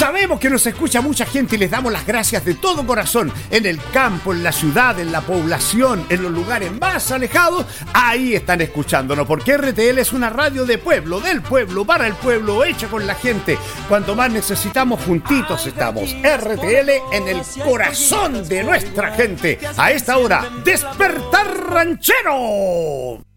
Sabemos que nos escucha mucha gente y les damos las gracias de todo corazón. En el campo, en la ciudad, en la población, en los lugares más alejados, ahí están escuchándonos, porque RTL es una radio de pueblo, del pueblo, para el pueblo, hecha con la gente. Cuanto más necesitamos, juntitos estamos. RTL en el corazón de nuestra gente. A esta hora, Despertar Ranchero.